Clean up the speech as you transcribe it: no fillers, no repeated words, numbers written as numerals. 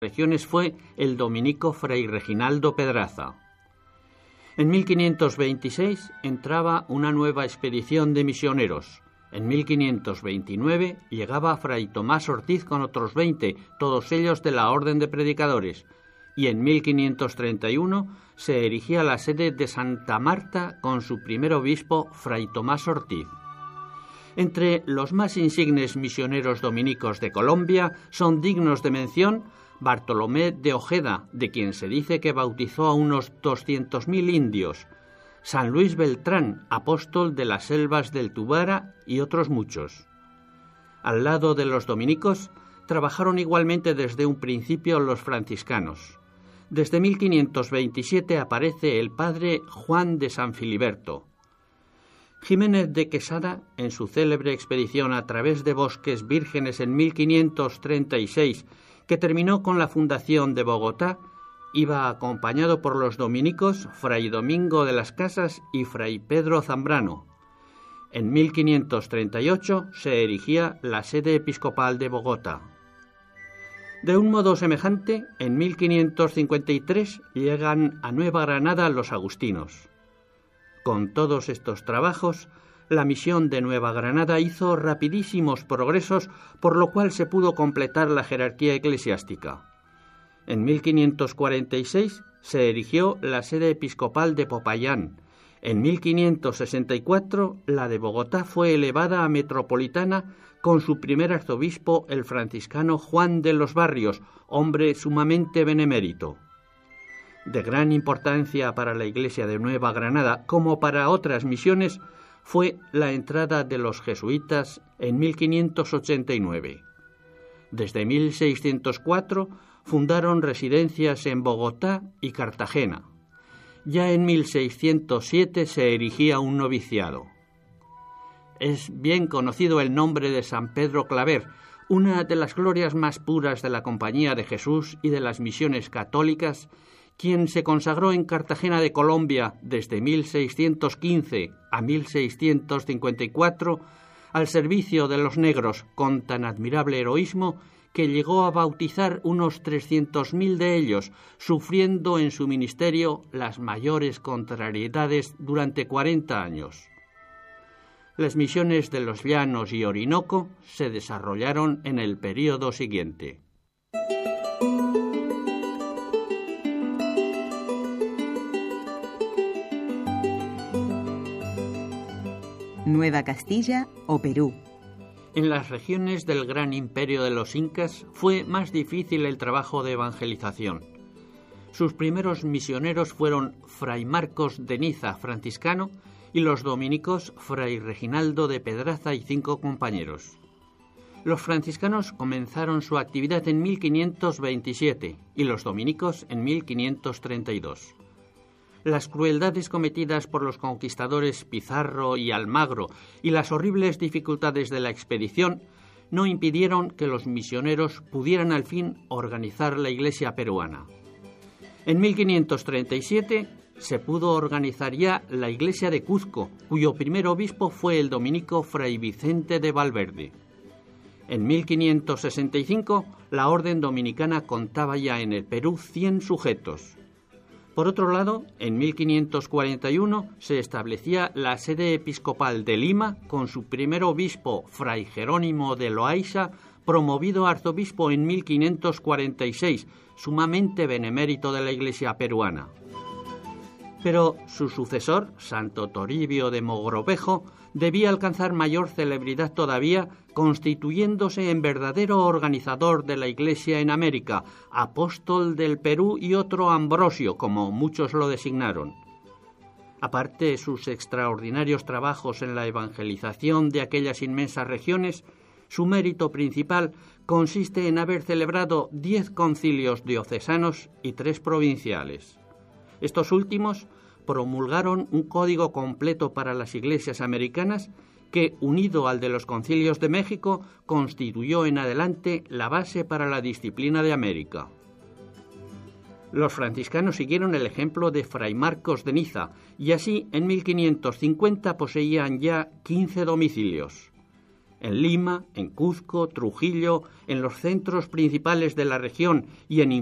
regiones fue el dominico Fray Reginaldo Pedraza. En 1526 entraba una nueva expedición de misioneros. En 1529 llegaba Fray Tomás Ortiz con otros 20, todos ellos de la Orden de Predicadores, y en 1531 se erigía la sede de Santa Marta con su primer obispo, Fray Tomás Ortiz. Entre los más insignes misioneros dominicos de Colombia son dignos de mención Bartolomé de Ojeda, de quien se dice que bautizó a unos 200.000 indios, San Luis Beltrán, apóstol de las selvas del Tubara, y otros muchos. Al lado de los dominicos, trabajaron igualmente desde un principio los franciscanos. Desde 1527 aparece el padre Juan de San Filiberto. Jiménez de Quesada, en su célebre expedición a través de bosques vírgenes en 1536, que terminó con la fundación de Bogotá, iba acompañado por los dominicos Fray Domingo de las Casas y Fray Pedro Zambrano. En 1538 se erigía la sede episcopal de Bogotá. De un modo semejante, en 1553 llegan a Nueva Granada los agustinos. Con todos estos trabajos, la misión de Nueva Granada hizo rapidísimos progresos, por lo cual se pudo completar la jerarquía eclesiástica. En 1546 se erigió la sede episcopal de Popayán. En 1564 la de Bogotá fue elevada a metropolitana con su primer arzobispo, el franciscano Juan de los Barrios, hombre sumamente benemérito. De gran importancia para la Iglesia de Nueva Granada, como para otras misiones, fue la entrada de los jesuitas en 1589. Desde 1604 fundaron residencias en Bogotá y Cartagena. Ya en 1607 se erigía un noviciado. Es bien conocido el nombre de San Pedro Claver, una de las glorias más puras de la Compañía de Jesús y de las misiones católicas, quien se consagró en Cartagena de Colombia desde 1615 a 1654 al servicio de los negros con tan admirable heroísmo que llegó a bautizar unos 300.000 de ellos, sufriendo en su ministerio las mayores contrariedades durante 40 años. Las misiones de los Llanos y Orinoco se desarrollaron en el período siguiente. Nueva Castilla o Perú. En las regiones del gran imperio de los incas fue más difícil el trabajo de evangelización. Sus primeros misioneros fueron Fray Marcos de Niza, franciscano, y los dominicos Fray Reginaldo de Pedraza y 5 compañeros. Los franciscanos comenzaron su actividad en 1527 y los dominicos en 1532. Las crueldades cometidas por los conquistadores Pizarro y Almagro y las horribles dificultades de la expedición no impidieron que los misioneros pudieran al fin organizar la Iglesia peruana. En 1537 se pudo organizar ya la Iglesia de Cuzco, cuyo primer obispo fue el dominico Fray Vicente de Valverde. En 1565 la orden dominicana contaba ya en el Perú 100 sujetos. Por otro lado, en 1541 se establecía la sede episcopal de Lima con su primer obispo, Fray Jerónimo de Loaiza, promovido arzobispo en 1546, sumamente benemérito de la Iglesia peruana. Pero su sucesor, Santo Toribio de Mogrovejo, debía alcanzar mayor celebridad todavía, constituyéndose en verdadero organizador de la Iglesia en América, apóstol del Perú y otro Ambrosio, como muchos lo designaron. Aparte de sus extraordinarios trabajos en la evangelización de aquellas inmensas regiones, su mérito principal consiste en haber celebrado 10 concilios diocesanos y 3 provinciales. Estos últimos promulgaron un código completo para las iglesias americanas que, unido al de los concilios de México, constituyó en adelante la base para la disciplina de América. Los franciscanos siguieron el ejemplo de Fray Marcos de Niza y así en 1550 poseían ya 15 domicilios. En Lima, en Cuzco, Trujillo, en los centros principales de la región y en